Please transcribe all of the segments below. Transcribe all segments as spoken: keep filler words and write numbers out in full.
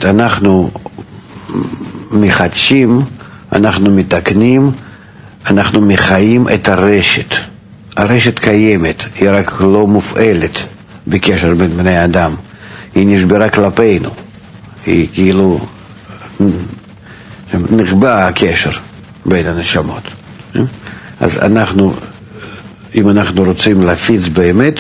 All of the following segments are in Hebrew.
אומרת, אנחנו מחדשים, אנחנו מתקנים, אנחנו מחיים את הרשת. הרשת קיימת, היא רק לא מופעלת בקשר בין בני אדם. היא נשברה כלפינו. היא כאילו נחבא הקשר בין הנשמות. אז אנחנו, אם אנחנו רוצים להפיץ באמת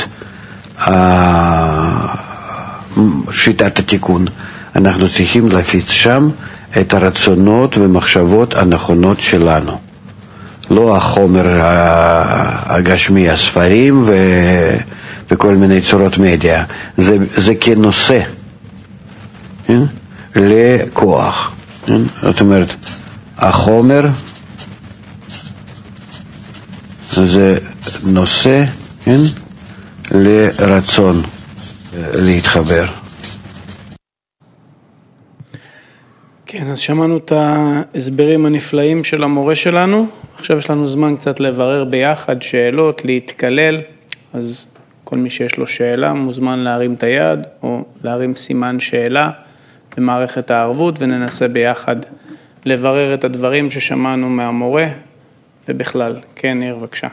שיטת התיקון, אנחנו צריכים להפיץ שם את הרצונות ומחשבות הנכונות שלנו. לא החומר הגשמי, הספרים ו... וכל מיני צורות מדיה. זה, זה כנושא כן? לכוח. כן? זאת אומרת, החומר זה נושא כן? לרצון להתחבר. כן, אז שמענו את ההסברים הנפלאים של המורה שלנו. עכשיו יש לנו זמן קצת לברר ביחד שאלות, להתקלל. אז כל מי שיש לו שאלה מוזמן להרים את היד או להרים סימן שאלה במערכת הערבות, וננסה ביחד לברר את הדברים ששמענו מהמורה ובכלל. כן, ניר, בבקשה.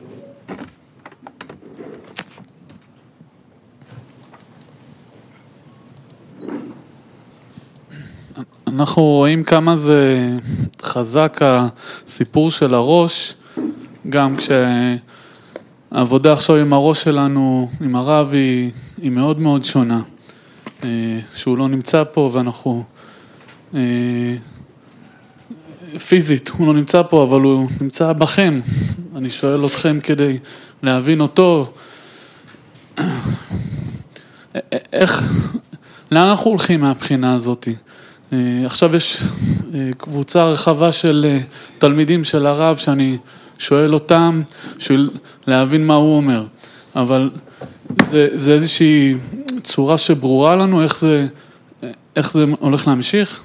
אנחנו רואים כמה זה חזק הסיפור של הראש, גם כשהעבודה עכשיו עם הראש שלנו, עם הרב, היא, היא מאוד מאוד שונה. שהוא לא נמצא פה ואנחנו, פיזית הוא לא נמצא פה, אבל הוא נמצא בכם. אני שואל אתכם כדי להבין אותו. איך, לאן אנחנו הולכים מהבחינה הזאת? עכשיו יש קבוצה רחבה של תלמידים של הרב שאני שואל אותם בשביל להבין מה הוא אומר, אבל זה, זה איזושהי צורה שברורה לנו איך זה, איך זה הולך להמשיך?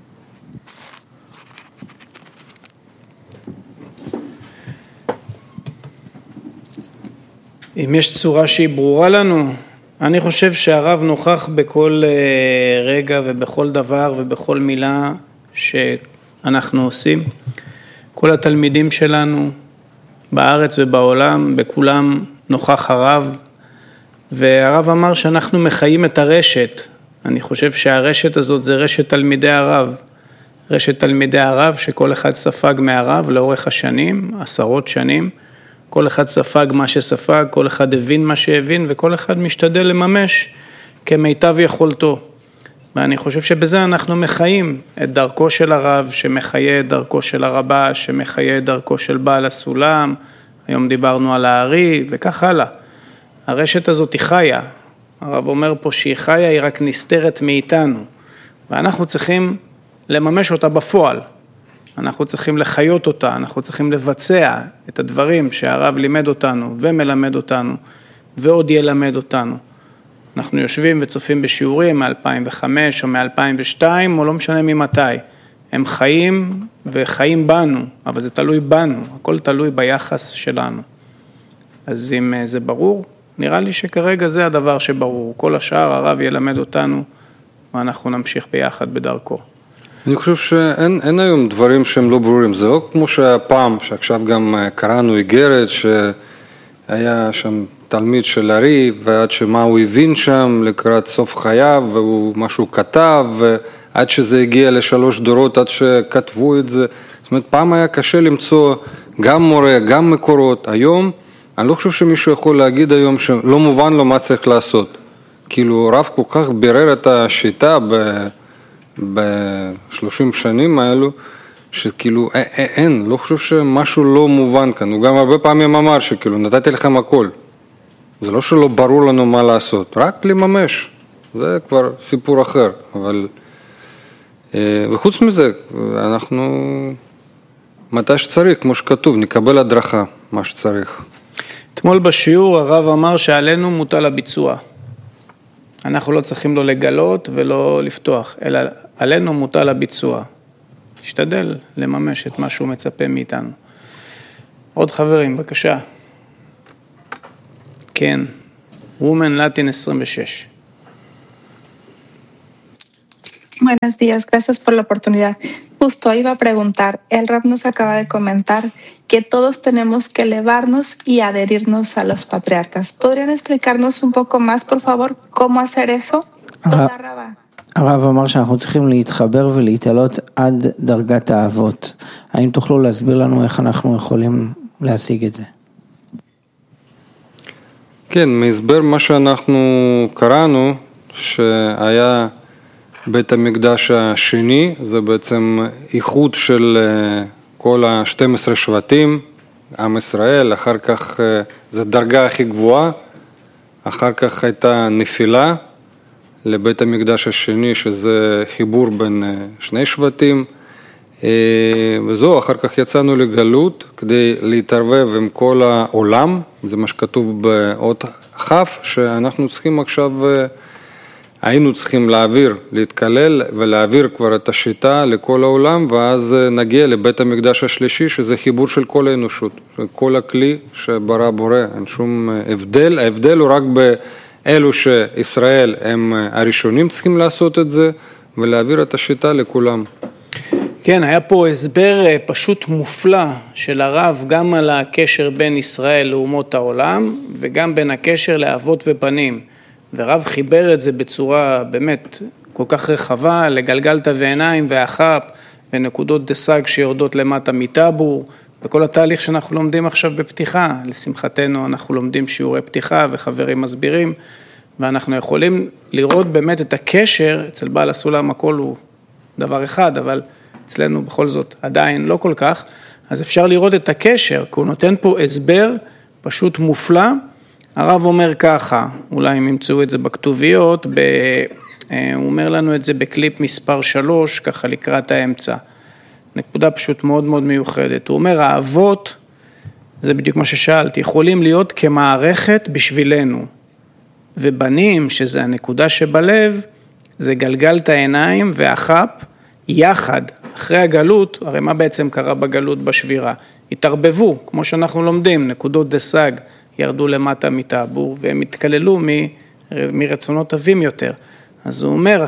אם יש צורה שהיא ברורה לנו, אני חושב שהרב נוכח בכל רגע ובכל דבר ובכל מילה שאנחנו עושים. כל התלמידים שלנו בארץ ובעולם, בכולם נוכח הרב, והרב אמר שאנחנו מחיים את הרשת. אני חושב שהרשת הזאת זה רשת תלמידי הרב. רשת תלמידי הרב שכל אחד ספג מהרב לאורך השנים, עשרות שנים. כל אחד ספג מה שספג, כל אחד הבין מה שהבין, וכל אחד משתדל לממש כמיטב יכולתו. ואני חושב שבזה אנחנו מחיים את דרכו של הרב, שמחיה את דרכו של הרבה, שמחיה את דרכו של בעל הסולם. היום דיברנו על הארי, וכך הלאה. הרשת הזאת היא חיה. הרב אומר פה שהיא חיה, היא רק נסתרת מאיתנו. ואנחנו צריכים לממש אותה בפועל. אנחנו צריכים לחיות אותה, אנחנו צריכים לבצע את הדברים שהרב לימד אותנו ומלמד אותנו ועוד ילמד אותנו. אנחנו יושבים וצופים בשיעורים מ-אלפיים וחמש או מ-אלפיים ושתיים או לא משנה ממתי. הם חיים וחיים בנו, אבל זה תלוי בנו, הכל תלוי ביחס שלנו. אז אם זה ברור, נראה לי שכרגע זה הדבר שברור. כל השאר הרב ילמד אותנו ואנחנו נמשיך ביחד בדרכו. אני חושב שאין אין היום דברים שהם לא ברורים. זה לא כמו שהפעם, שעכשיו גם קראנו איגרת, שהיה שם תלמיד של ארי, ועד שמה הוא הבין שם לקראת סוף חייו, והוא משהו כתב, ועד שזה הגיע לשלוש דורות, עד שכתבו את זה. זאת אומרת, פעם היה קשה למצוא גם מורה, גם מקורות. היום, אני לא חושב שמישהו יכול להגיד היום שלא מובן לו מה צריך לעשות. כאילו, רב כל כך בירר את השיטה ב... בשלושים שנים האלו, שכאילו אין, לא חושב שמשהו לא מובן כאן. הוא גם הרבה פעמים אמר שכאילו נתתי לכם הכל. זה לא שלא ברור לנו מה לעשות, רק לממש. זה כבר סיפור אחר. אבל, וחוץ מזה, אנחנו מתי שצריך, כמו שכתוב, נקבל הדרכה, מה שצריך. אתמול בשיעור הרב אמר שעלינו מוטל הביצוע. אנחנו לא צריכים לו לגלות ולא לפתוח, אלא עלינו מוטל הביצוע. תשתדל לממש את מה שהוא מצפה מאיתנו. עוד חברים, בבקשה. כן, וומן לטין עשרים ושש. Buenos días, gracias por la oportunidad. Justo iba a preguntar, el Rab nos acaba de comentar que todos tenemos que elevarnos y adherirnos a los patriarcas. ¿Podrían explicarnos un poco más, por favor, cómo hacer eso? Toda Rabá. הרב אמר שאנחנו צריכים להתחבר ולהתעלות עד דרגת האבות. האם תוכלו להסביר לנו איך אנחנו יכולים להשיג את זה? כן, מהסבר מה שאנחנו קראנו, שהיה בית המקדש השני, זה בעצם איחוד של כל ה-שנים עשר שבטים, עם ישראל, אחר כך זה דרגה הכי גבוהה, אחר כך הייתה נפילה לבית המקדש השני, שזה חיבור בין שני שבטים, וזהו, אחר כך יצאנו לגלות כדי להתערבב עם כל העולם, זה מה שכתוב באות חף, שאנחנו צריכים עכשיו, היינו צריכים להעביר, להתקלל ולהעביר כבר את השיטה לכל העולם, ואז נגיע לבית המקדש השלישי, שזה חיבור של כל האנושות, כל הכלי שברא בורא, אין שום הבדל, ההבדל הוא רק באלו שישראל הם הראשונים צריכים לעשות את זה, ולהעביר את השיטה לכולם. כן, היה פה הסבר פשוט מופלא של הרב, גם על הקשר בין ישראל לאומות העולם, וגם בין הקשר לאבות ובנים. ורב חיבר את זה בצורה באמת כל כך רחבה, לגלגלת ועיניים והחפ, ונקודות דסג שיורדות למטה מטאבור, וכל התהליך שאנחנו לומדים עכשיו בפתיחה. לשמחתנו אנחנו לומדים שיעורי פתיחה וחברים מסבירים, ואנחנו יכולים לראות באמת את הקשר, אצל בעל הסולם הכל הוא דבר אחד, אבל אצלנו בכל זאת עדיין לא כל כך, אז אפשר לראות את הקשר, כי הוא נותן פה הסבר פשוט מופלא. הרב אומר ככה, אולי אם ימצאו את זה בכתוביות, ב... הוא אומר לנו את זה בקליפ מספר שלוש, ככה לקראת האמצע. נקודה פשוט מאוד מאוד מיוחדת. הוא אומר, האבות, זה בדיוק מה ששאלתי, יכולים להיות כמערכת בשבילנו, ובנים, שזה הנקודה שבלב, זה גלגלת העיניים והחפ, יחד, אחרי הגלות, הרי מה בעצם קרה בגלות בשבירה? התערבבו, כמו שאנחנו לומדים, נקודות דסג ירדו למטה מטאבור, והם התקללו מ, מרצונות טובים יותר. אז הוא אומר,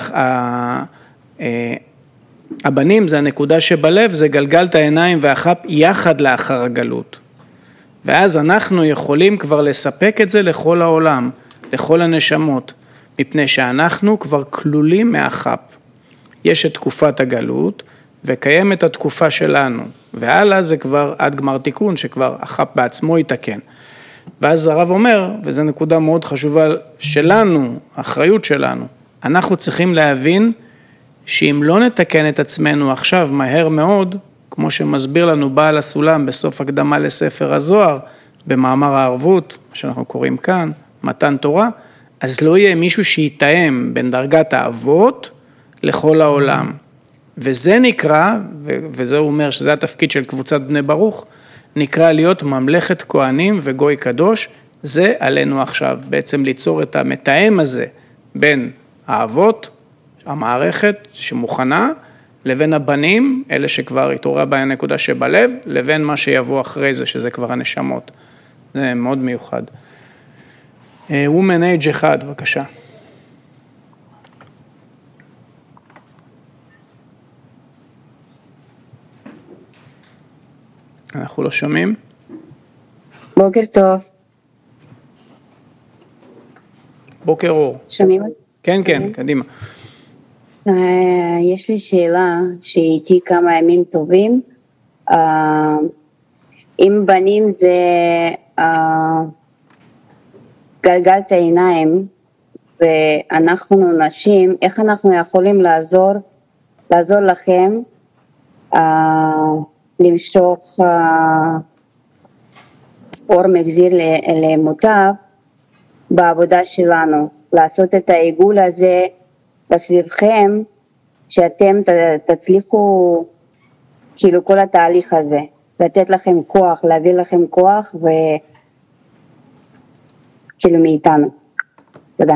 הבנים זה הנקודה שבלב, זה גלגלת העיניים והחפ יחד לאחר הגלות. ואז אנחנו יכולים כבר לספק את זה לכל העולם, לכל הנשמות, מפני שאנחנו כבר כלולים מהחפ. יש את תקופת הגלות, וקיימת התקופה שלנו, והלאה זה כבר עד גמר תיקון, שכבר החפ בעצמו יתקן. ואז הרב אומר, וזו נקודה מאוד חשובה שלנו, האחריות שלנו, אנחנו צריכים להבין שאם לא נתקן את עצמנו עכשיו מהר מאוד, כמו שמסביר לנו בעל הסולם בסוף הקדמה לספר הזוהר, במאמר הערבות, מה שאנחנו קוראים כאן, מתן תורה, אז לא יהיה מישהו שיתאם בין דרגת האבות לכל העולם. וזה נקרא, וזה הוא אומר שזה התפקיד של קבוצת בני ברוך, נקרא להיות ממלכת כהנים וגוי קדוש, זה עלינו עכשיו, בעצם ליצור את המתאם הזה בין האבות, המערכת שמוכנה, לבין הבנים, אלה שכבר התעוררה בהם נקודה שבלב, לבין מה שיבוא אחרי זה, שזה כבר הנשמות. זה מאוד מיוחד. Woman Age אחד, בבקשה. אנחנו לא שומעים. בוקר טוב. בוקר אור. שומעים? כן, כן, קדימה. יש לי שאלה שהייתי כמה ימים טובים. אם בנים זה גלגלת העיניים ואנחנו נשים, איך אנחנו יכולים לעזור, לעזור לכם למשוך אור מחזיר למוטב בעבודה שלנו, לעשות את העיגול הזה בסביבכם, שאתם תצליחו כאילו כל התהליך הזה, לתת לכם כוח, להביא לכם כוח וכאילו מאיתנו. תודה.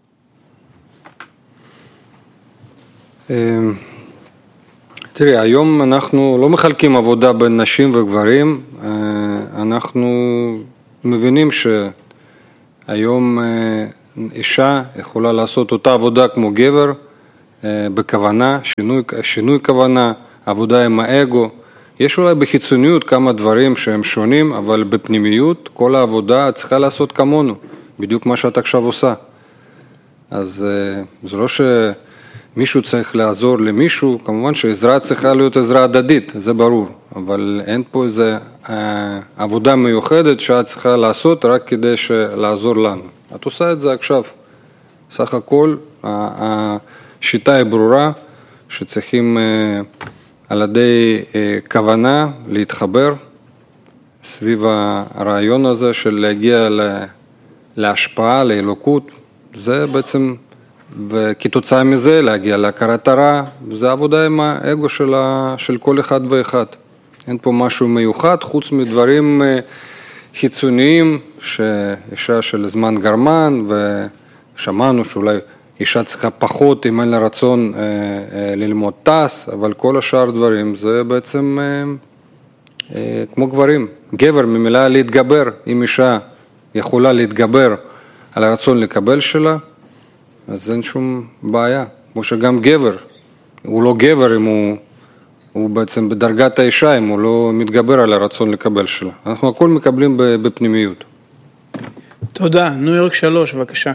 תראי, היום אנחנו לא מחלקים עבודה בין נשים וגברים, אנחנו מבינים שהיום אישה יכולה לעשות אותה עבודה כמו גבר, בכוונה, שינוי, שינוי כוונה, עבודה עם האגו. יש אולי בחיצוניות כמה דברים שהם שונים, אבל בפנימיות כל העבודה צריכה לעשות כמונו, בדיוק מה שאת עכשיו עושה. אז זה לא שמישהו צריך לעזור למישהו, כמובן שעזרה צריכה להיות עזרה הדדית, זה ברור, אבל אין פה איזו עבודה מיוחדת שאת צריכה לעשות רק כדי לעזור לנו. את עושה את זה עכשיו. סך הכל, השיטה היא ברורה, שצריכים על ידי כוונה להתחבר סביב הרעיון הזה של להגיע להשפעה, לאלוקות. זה בעצם, וכתוצאה מזה להגיע להכרת הרע, זה עבודה עם האגו של, של כל אחד ואחד. אין פה משהו מיוחד, חוץ מדברים חיצוניים, שאישה של זמן גרמן, ושמענו שאולי אישה צריכה פחות, אם אין לה רצון אה, אה, ללמוד טס, אבל כל השאר דברים זה בעצם אה, אה, כמו גברים. גבר ממילה להתגבר, אם אישה יכולה להתגבר על הרצון לקבל שלה, אז אין שום בעיה. כמו שגם גבר, הוא לא גבר אם הוא, הוא בעצם בדרגת האישה, אם הוא לא מתגבר על הרצון לקבל שלה. אנחנו הכל מקבלים בפנימיות. תודה. ניו יורק שלוש, בבקשה.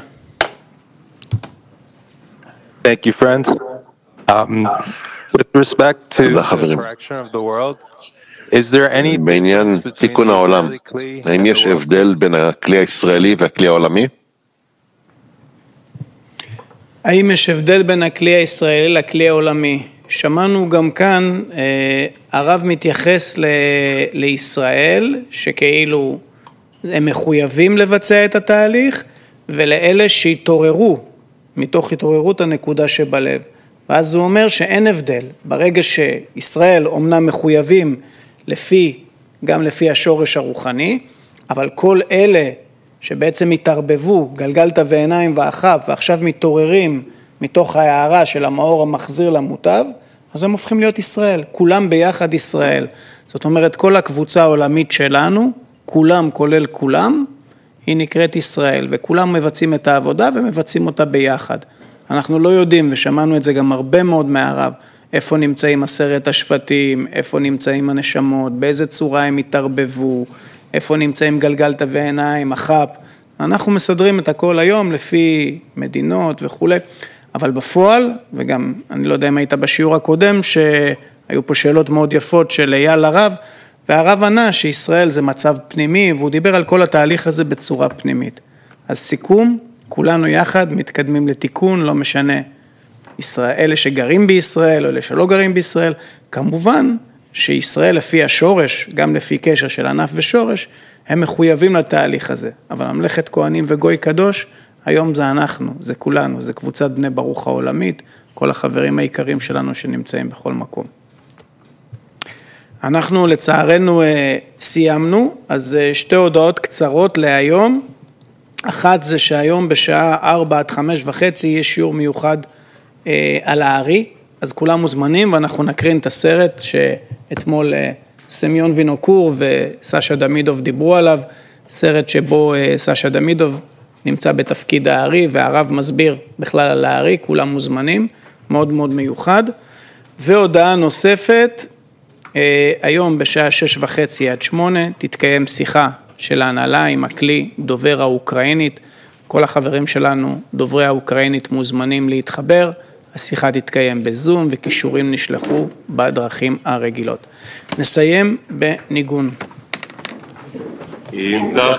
Thank you, friends. Um, with respect to the correction of the world, is there any בעניין תיקון העולם, האם יש הבדל בין הכלי הישראלי והכלי העולמי? האם יש הבדל בין הכלי הישראלי לכלי העולמי? שמענו גם כאן, הרב מתייחס ל- לישראל, שכאילו הם מחויבים לבצע את התהליך, ולאלה שהתעוררו, מתוך התעוררות הנקודה שבלב. ואז הוא אומר שאין הבדל. ברגע שישראל אומנם מחויבים לפי, גם לפי השורש הרוחני, אבל כל אלה שבעצם התערבבו, גלגלת ועיניים ואחב, ועכשיו מתעוררים מתוך ההערה של המאור המחזיר למוטב, אז הם הופכים להיות ישראל. כולם ביחד ישראל. זאת אומרת, כל הקבוצה העולמית שלנו, כולם כולל כולם, היא נקראת ישראל, וכולם מבצעים את העבודה ומבצעים אותה ביחד. אנחנו לא יודעים, ושמענו את זה גם הרבה מאוד מהרב, איפה נמצאים עשרת השבטים, איפה נמצאים הנשמות, באיזה צורה הם התערבבו, איפה נמצאים גלגלת ועיניים, החפ. אנחנו מסדרים את הכל היום לפי מדינות וכו'. אבל בפועל, וגם אני לא יודע אם היית בשיעור הקודם, שהיו פה שאלות מאוד יפות של אייל לרב, והרב ענה שישראל זה מצב פנימי, והוא דיבר על כל התהליך הזה בצורה פנימית. אז סיכום, כולנו יחד מתקדמים לתיקון, לא משנה, ישראל, אלה שגרים בישראל או אלה שלא גרים בישראל, כמובן שישראל לפי השורש, גם לפי קשר של ענף ושורש, הם מחויבים לתהליך הזה. אבל ממלכת כהנים וגוי קדוש, היום זה אנחנו, זה כולנו, זה קבוצת בני ברוך העולמית, כל החברים העיקרים שלנו שנמצאים בכל מקום. אנחנו לצערנו סיימנו, אז שתי הודעות קצרות להיום. אחת זה שהיום בשעה ארבע עד חמש וחצי יש שיעור מיוחד על הארי, אז כולם מוזמנים ואנחנו נקרין את הסרט שאתמול סמיון וינוקור וסשה דמידוב דיברו עליו, סרט שבו סשה דמידוב נמצא בתפקיד הארי והרב מסביר בכלל על הארי, כולם מוזמנים, מאוד מאוד מיוחד. והודעה נוספת, היום בשעה שש וחצי עד שמונה תתקיים שיחה של ההנהלה עם הכלי דובר האוקראינית, כל החברים שלנו דוברי האוקראינית מוזמנים להתחבר, השיחה תתקיים בזום וקישורים נשלחו בדרכים הרגילות. נסיים בניגון. אם כך